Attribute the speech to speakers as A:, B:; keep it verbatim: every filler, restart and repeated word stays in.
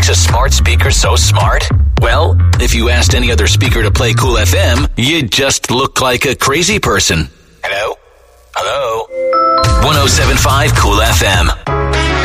A: makes a smart speaker so smart? Well, if you asked any other speaker to play Cool F M, you'd just look like a crazy person. Hello? Hello? one oh seven point five Cool F M.